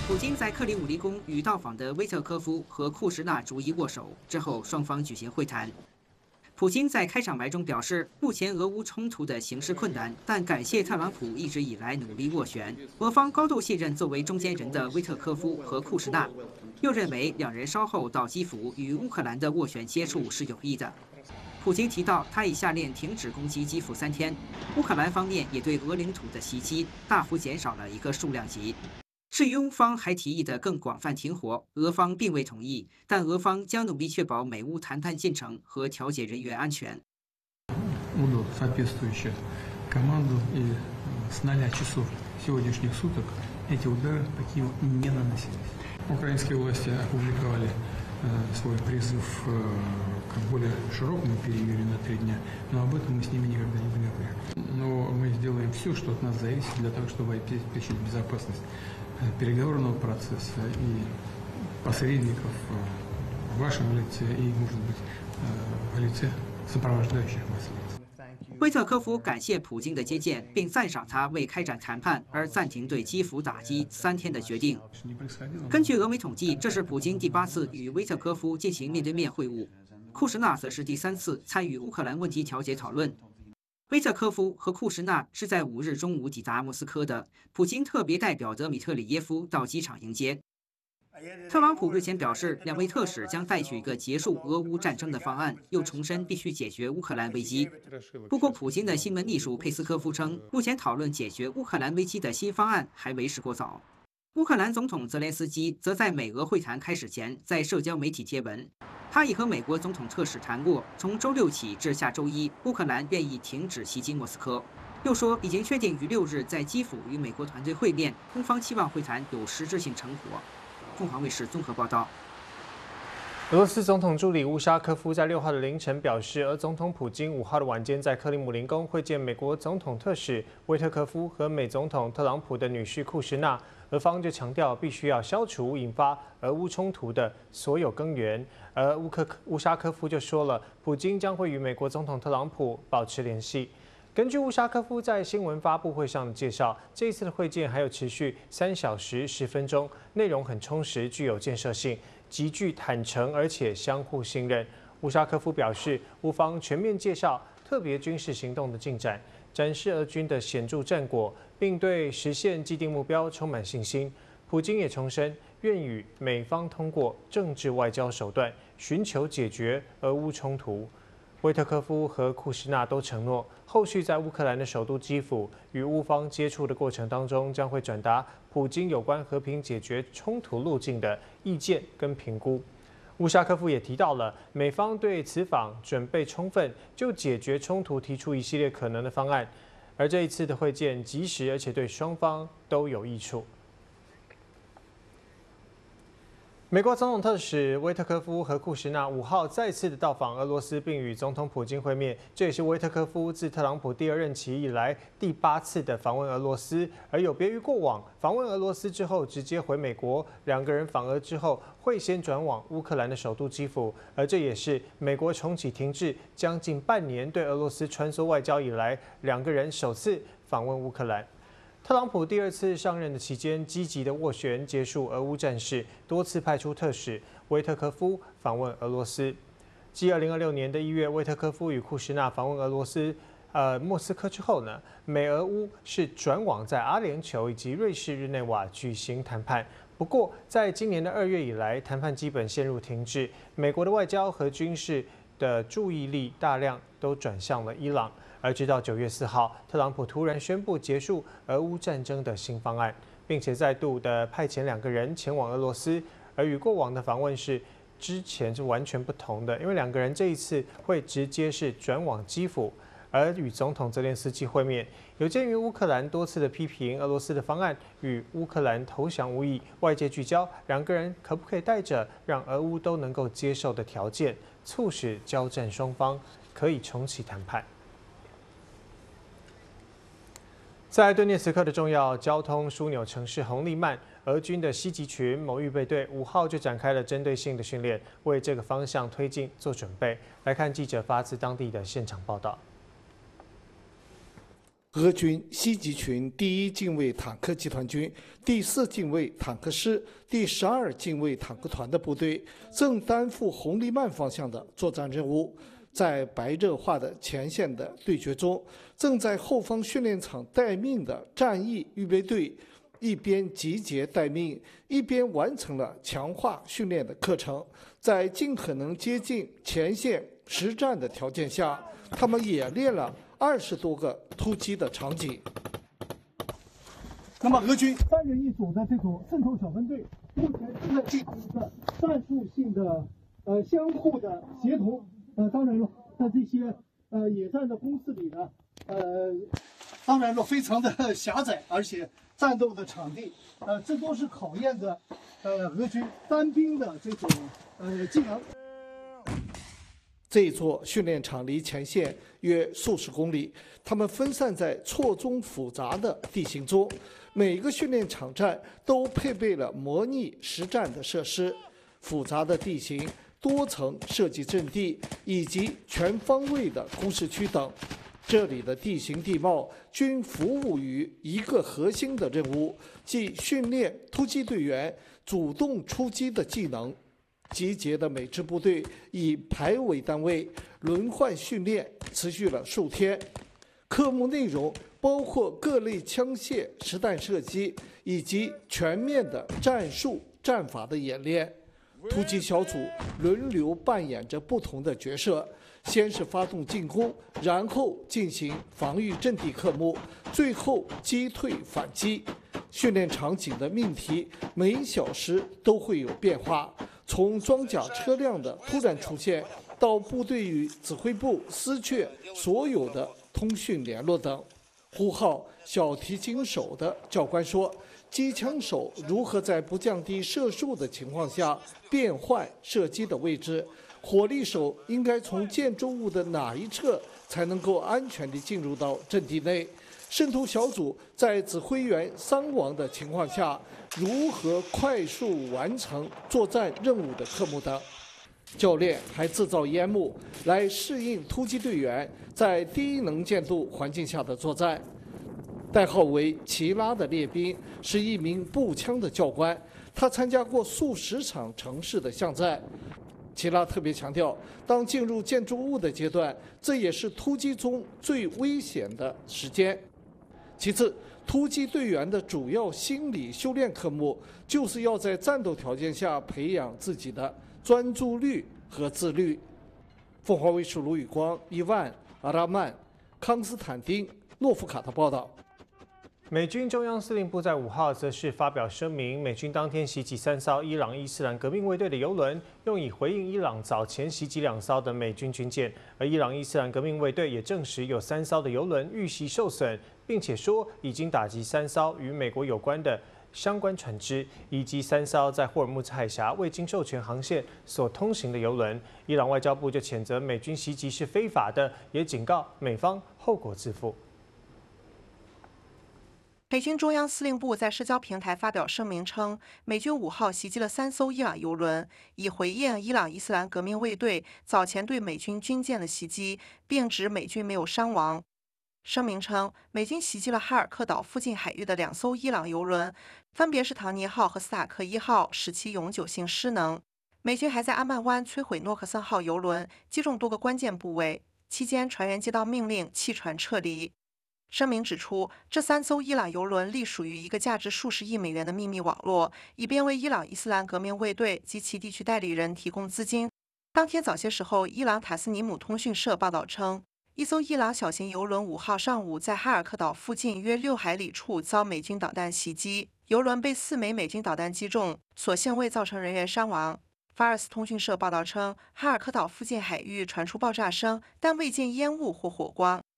普京在克里姆林宫与到访的威特科夫和库什纳逐一握手，之后双方举行会谈。普京在开场白中表示，目前俄乌冲突的形势困难，但感谢特朗普一直以来努力斡旋。俄方高度信任作为中间人的威特科夫和库什纳，又认为两人稍后到基辅与乌克兰的斡旋接触是有益的。普京提到，他已下令停止攻击基辅3天，乌克兰方面也对俄领土的袭击大幅减少了一个数量级。至于乌方还提议的更广泛停火，俄方并未同意，但俄方将努力确保美乌谈判进程和调解人员安全。 соответствующих команду и с 0 часов сегодняшних суток эти удары по Киеву не наносились. Украинские власти опубликовали свой призыв к более широкому перемирию на 3 дня, но об этом мы с ними никогда не говорили. Но мы сделаем все, что от нас зависит, для того, чтобы обеспечить безопасность переговорного процесса и посредников в вашем лице и, может быть, в лице сопровождающих вас лиц. 威特科夫感谢普京的接见，并赞赏他为开展谈判而暂停对基辅打击3天的决定。根据俄媒统计，这是普京第8次与威特科夫进行面对面会晤，库什纳则是第3次参与乌克兰问题调解讨论。威特科夫和库什纳是在5日中午抵达莫斯科的，普京特别代表德米特里耶夫到机场迎接。特朗普日前表示，两位特使将带去一个结束俄乌战争的方案，又重申必须解决乌克兰危机。不过，普京的新闻秘书佩斯科夫称，目前讨论解决乌克兰危机的新方案还为时过早。乌克兰总统泽连斯基则在美俄会谈开始前，在社交媒体贴文，他已和美国总统特使谈过，从周6起至下周1，乌克兰愿意停止袭击莫斯科。又说已经确定于6日在基辅与美国团队会面，中方期望会谈有实质性成果。凤凰卫视综合报道。 俄罗斯总统助理乌沙科夫在6号的凌晨表示，俄总统普京5号的晚间在克里姆林宫会见美国总统特使威特科夫和美总统特朗普的女婿库什纳。俄方就强调，必须要消除引发俄乌冲突的所有根源。而乌沙科夫就说了，普京将会与美国总统特朗普保持联系。根据乌沙科夫在新闻发布会上的介绍，这一次的会见还有持续3小时10分钟，内容很充实，具有建设性，极具坦诚，而且相互信任。乌沙科夫表示，乌方全面介绍特别军事行动的进展，展示俄军的显著战果，并对实现既定目标充满信心。普京也重申，愿与美方通过政治外交手段寻求解决俄乌冲突。威特科夫和库什纳都承诺，后续在乌克兰的首都基辅与乌方接触的过程当中，将会转达普京有关和平解决冲突路径的意见跟评估。乌沙科夫也提到了美方对此访准备充分，就解决冲突提出一系列可能的方案，而这一次的会见及时，而且对双方都有益处。美国总统特使威特科夫和库什纳5号再次的到访俄罗斯，并与总统普京会面。这也是威特科夫自特朗普第2任期以来第8次的访问俄罗斯。而有别于过往访问俄罗斯之后直接回美国，两个人访俄之后会先转往乌克兰的首都基辅，而这也是美国重启停滞将近半年对俄罗斯穿梭外交以来，两个人首次访问乌克兰。特朗普第2次上任的期间，积极的斡旋结束俄乌战事，多次派出特使威特科夫访问俄罗斯。继2026年的1月，威特科夫与库什纳访问俄罗斯莫斯科之后呢，美俄乌是转往在阿联酋以及瑞士日内瓦举行谈判。不过，在今年的2月以来，谈判基本陷入停滞，美国的外交和军事的注意力大量都转向了伊朗。而直到9月4号，特朗普突然宣布结束俄乌战争的新方案，并且再度的派遣2个人前往俄罗斯，而与过往的访问之前是完全不同的，因为2个人这一次会直接是转往基辅，而与总统泽连斯基会面。有鉴于乌克兰多次的批评俄罗斯的方案与乌克兰投降无异，外界聚焦2个人可不可以带着让俄乌都能够接受的条件，促使交战双方可以重启谈判。在顿涅茨克的重要交通枢纽城市红利曼，俄军的西集群某预备队5号就展开了针对性的训练，为这个方向推进做准备。来看记者发自当地的现场报道。 俄军西集群第1近卫坦克集团军第4近卫坦克师第12近卫坦克团的部队正担负红利曼方向的作战任务。在白热化的前线的对决中，正在后方训练场待命的战役预备队，一边集结待命，一边完成了强化训练的课程。在尽可能接近前线实战的条件下，他们演练了20多个突击的场景。 那么，俄军3人一组的这种渗透小分队，目前正在进行一个战术性的相互的协同。当然了，在这些野战的攻势里呢，当然了非常的狭窄，而且战斗的场地，这都是考验着俄军单兵的这种技能。 这座训练场离前线约数十公里，他们分散在错综复杂的地形中，每个训练场站都配备了模拟实战的设施，复杂的地形、多层设计阵地以及全方位的工事区等。这里的地形地貌均服务于一个核心的任务，即训练突击队员主动出击的技能。集结的每支部队以排为单位，轮换训练，持续了数天。科目内容包括各类枪械实弹射击以及全面的战术战法的演练。突击小组轮流扮演着不同的角色，先是发动进攻，然后进行防御阵地科目，最后击退反击。训练场景的命题每小时都会有变化，从装甲车辆的突然出现，到部队与指挥部失去所有的通讯联络等。呼号小提琴手的教官说，机枪手如何在不降低射速的情况下变换射击的位置，火力手应该从建筑物的哪一侧才能够安全地进入到阵地内，渗透小组在指挥员伤亡的情况下如何快速完成作战任务的科目等。教练还制造烟幕来适应突击队员在低能见度环境下的作战。代号为齐拉的列兵是一名步枪的教官，他参加过数十场城市的巷战。齐拉特别强调，当进入建筑物的阶段，这也是突击中最危险的时间。其次，突击队员的主要心理修炼科目就是要在战斗条件下培养自己的专注力和自律。凤凰卫视卢宇光、伊万、阿拉曼、康斯坦丁、诺夫卡的报道。 美军中央司令部在5号则是发表声明，美军当天袭击3艘伊朗伊斯兰革命卫队的油轮，用以回应伊朗早前袭击2艘的美军军舰。而伊朗伊斯兰革命卫队也证实有3艘的油轮遇袭受损，并且说已经打击3艘与美国有关的相关船只，以及3艘在霍尔木兹海峡未经授权航线所通行的油轮。伊朗外交部就谴责美军袭击是非法的，也警告美方后果自负。 美军中央司令部在社交平台发表声明称，美军5号袭击了3艘伊朗油轮，以回应伊朗伊斯兰革命卫队早前对美军军舰的袭击，并指美军没有伤亡。声明称，美军袭击了哈尔克岛附近海域的2艘伊朗油轮，分别是唐尼号和斯塔克1号，使其永久性失能。美军还在阿曼湾摧毁诺克森号油轮，击中多个关键部位，期间船员接到命令弃船撤离。声明指出，这3艘伊朗油轮隶属于一个价值数十亿美元的秘密网络，以便为伊朗伊斯兰革命卫队及其地区代理人提供资金。当天早些时候，伊朗塔斯尼姆通讯社报道称，一艘伊朗小型油轮5号上午在哈尔克岛附近约6海里处遭美军导弹袭击，油轮被4枚美军导弹击中，所幸未造成人员伤亡。法尔斯通讯社报道称，哈尔克岛附近海域传出爆炸声，但未见烟雾或火光。